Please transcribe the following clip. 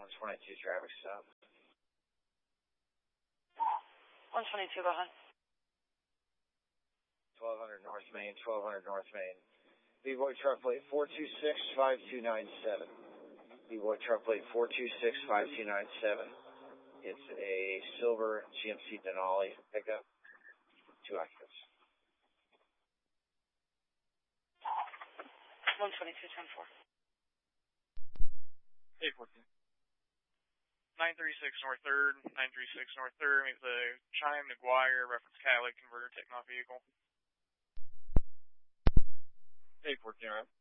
122 traffic stop. 122, go ahead. 1200 North Main, 1200 North Main. B-Boy truck plate 426-5297. B-Boy truck plate 426-5297. It's a silver GMC Denali pickup. 2 occupants. 122-10-4. 814. 936 North 3rd, 936 North 3rd, meet the Chime McGuire, reference catalytic converter, taking off vehicle. 814, right?